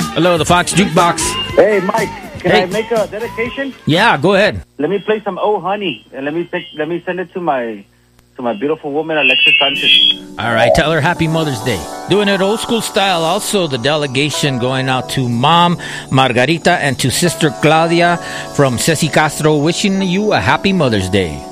Hello, the Fox Jukebox. Hey, Mike, can Hey. I make a dedication? Yeah, go ahead. Let me play some Oh Honey, and let me send it to my beautiful woman, Alexis Sanchez. All right, tell her Happy Mother's Day. Doing it old school style. Also, the delegation going out to Mom Margarita and to Sister Claudia from Ceci Castro, wishing you a Happy Mother's Day.